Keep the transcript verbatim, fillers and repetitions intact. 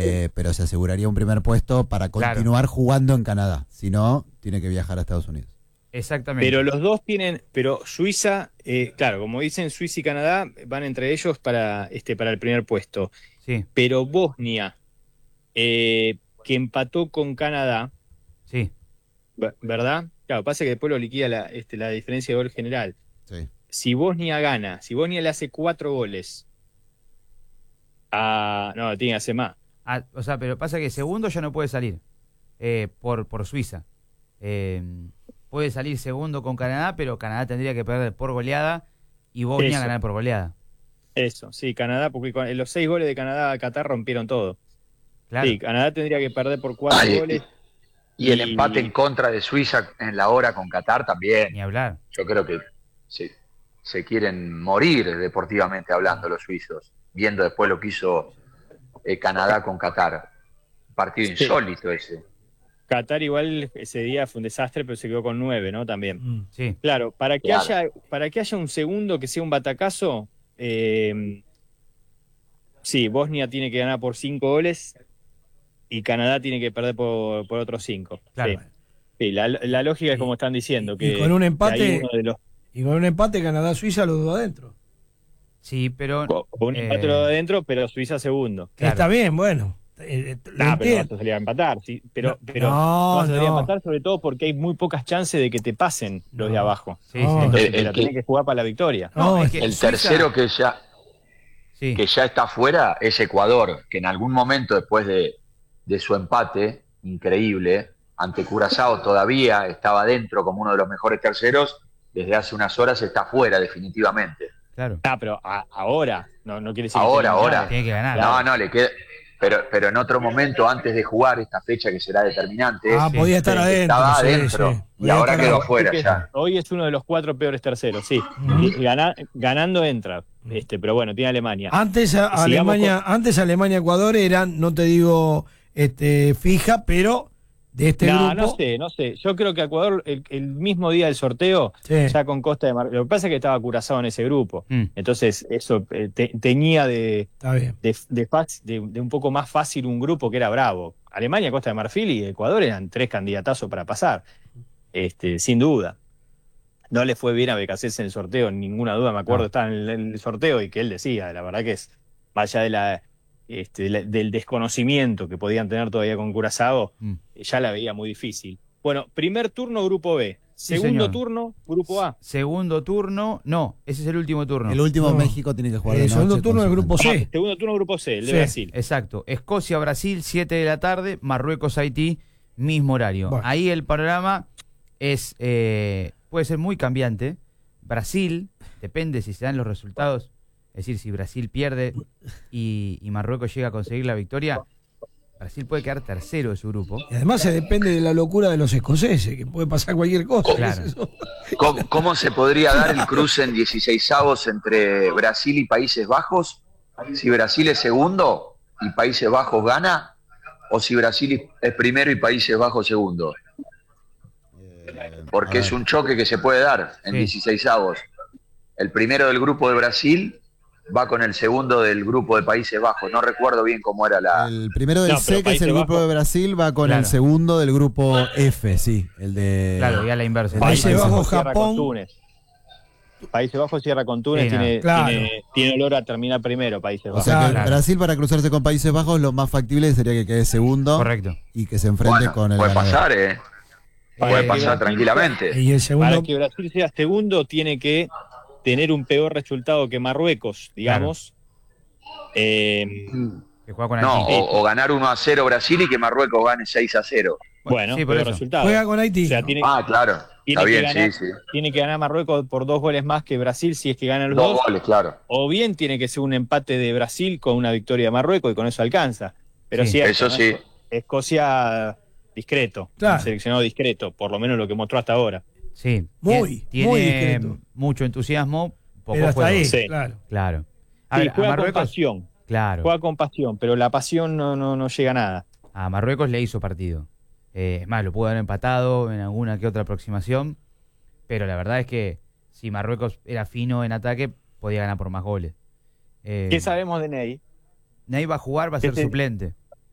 eh, pero se aseguraría un primer puesto para continuar claro. jugando en Canadá. Si no, tiene que viajar a Estados Unidos. Exactamente. Pero los dos tienen, pero Suiza, eh, claro, como dicen, Suiza y Canadá van entre ellos para, este, para el primer puesto. Sí. Pero Bosnia, eh, que empató con Canadá, sí. ¿verdad? Claro, pasa que después lo liquida la, este, la diferencia de gol general. Sí. Si Bosnia gana, si Bosnia le hace cuatro goles, a, no, tiene que hacer más. Ah, o sea, pero pasa que segundo ya no puede salir eh, por, por Suiza. Eh, puede salir segundo con Canadá, pero Canadá tendría que perder por goleada y Bosnia ganar por goleada. Eso, sí, Canadá, porque con, los seis goles de Canadá a Qatar rompieron todo. Claro. Sí, Canadá tendría que perder por cuatro Ay, goles. Y, y el empate en contra de Suiza en la hora con Qatar también. Ni hablar. Yo creo que se, se quieren morir deportivamente hablando los suizos, viendo después lo que hizo eh, Canadá con Qatar. Partido sí. insólito ese. Qatar igual ese día fue un desastre, pero se quedó con nueve, ¿no? También. Mm, sí. Claro, para que claro. haya, para que haya un segundo que sea un batacazo, eh, sí, Bosnia tiene que ganar por cinco goles y Canadá tiene que perder por, por otros cinco. Claro. Sí. Sí, la, la lógica es como están diciendo. Que, y con un empate, uno de los... y con un empate Canadá-Suiza los dos adentro. Sí, pero... Con un eh, empate lo de adentro, pero Suiza segundo. Claro. Está bien, bueno. Eh, nah, pero vas a salir a empatar, sí, pero, no, pero no, vas a salir no. a empatar sobre todo porque hay muy pocas chances de que te pasen los no. de abajo. Sí, no. sí. Entonces El- te el la que- tenés que jugar para la victoria. No, es que El Suiza- tercero que ya, Sí. que ya está fuera es Ecuador, que en algún momento después de, de su empate increíble ante Curazao todavía estaba dentro como uno de los mejores terceros, desde hace unas horas está fuera definitivamente. Claro. Ah, pero a- ahora, no, no quiere decir Ahora, que ahora. Tiene que ganar. No, no, le queda... Pero, pero en otro momento, antes de jugar esta fecha que será determinante, Ah, Sí, podía estar sí, adentro. estaba sí, adentro sí. y Podía ahora estar quedó adentro. afuera que ya. hoy es uno de los cuatro peores terceros, sí. Ujú. Y gana- ganando entra, este, pero bueno, tiene Alemania. Antes a- Sigamos Alemania, antes Alemania Ecuador eran, no te digo este fija, pero de este no, grupo. no sé, no sé. Yo creo que Ecuador, el, el mismo día del sorteo, Sí. ya con Costa de Marfil. Lo que pasa es que estaba Curazao en ese grupo. Mm. Entonces, eso eh, te- teñía de, Está bien. de, de, fac- de- de un poco más fácil un grupo que era bravo. Alemania, Costa de Marfil y Ecuador eran tres candidatazos para pasar. Este, sin duda. No le fue bien a Becasés en el sorteo, ninguna duda. Me acuerdo, No. estaba en el, en el sorteo y que él decía, la verdad que es, más allá de la, este, de la- del desconocimiento que podían tener todavía con Curazao, Mm. ya la veía muy difícil. Bueno, primer turno, grupo B. Segundo señor. turno, grupo A. Segundo turno, no, ese es el último turno. El último No. México tiene que jugar de El segundo noche turno con del grupo Sudáfrica. C. Segundo turno, grupo C, el de Sí. Brasil. Exacto. Escocia-Brasil, siete de la tarde, Marruecos-Haití, mismo horario. Bueno. Ahí el panorama es eh, puede ser muy cambiante. Brasil, depende si se dan los resultados, es decir, si Brasil pierde y, y Marruecos llega a conseguir la victoria, Brasil puede quedar tercero de su grupo. Y además se depende de la locura de los escoceses, que puede pasar cualquier cosa. Claro. Eso. ¿Cómo, cómo se podría dar el cruce en dieciseisavos entre Brasil y Países Bajos? Si Brasil es segundo y Países Bajos gana, o si Brasil es primero y Países Bajos segundo. Porque a es ver. un choque que se puede dar en Sí. dieciseisavos. El primero del grupo de Brasil va con el segundo del grupo de Países Bajos. No recuerdo bien cómo era la... El primero del No, pero C, que es el Países grupo Bajos- de Brasil, va con Claro. el segundo del grupo F, sí. El de. Claro, y a la inversa. el de Países Países Bajos, cierra Japón. con Túnez. Países Bajos cierra con Túnez, Sí, no. tiene, Claro. tiene, tiene olor a terminar primero Países O Bajos. sea que Claro. Brasil, para cruzarse con Países Bajos, lo más factible sería que quede segundo Correcto. y que se enfrente Bueno, con el puede ganador. pasar, ¿eh? Puede Eh, pasar tranquilamente. Y el segundo. Para que Brasil sea segundo, tiene que tener un peor resultado que Marruecos, digamos. Eh, Que juega con No, Haití. o, o ganar uno a cero Brasil y que Marruecos gane seis a cero. bueno, sí, por peor eso. resultado. Juega con Haití. O sea, ¿no? tiene, Ah, claro. tiene Está que bien, ganar, sí, sí. tiene que ganar Marruecos por dos goles más que Brasil si es que ganan los Dos dos. goles, claro. O bien tiene que ser un empate de Brasil con una victoria de Marruecos y con eso alcanza. Pero Sí. sí, Eso sí. Escocia discreto, Claro. un seleccionado discreto, por lo menos lo que mostró hasta ahora. Sí. Muy, tiene, muy tiene discreto. mucho entusiasmo, poco Pero hasta juego. ahí, Sí. claro. Claro. A Sí, ver, a juega con Marruecos, pasión, claro. juega con pasión, pero la pasión no, no, no llega a nada. A Marruecos le hizo partido. Eh, es más, lo pudo haber empatado en alguna que otra aproximación, pero la verdad es que si Marruecos era fino en ataque, podía ganar por más goles. Eh, ¿Qué sabemos de Ney? Ney va a jugar, va a ¿Qué ser te- suplente.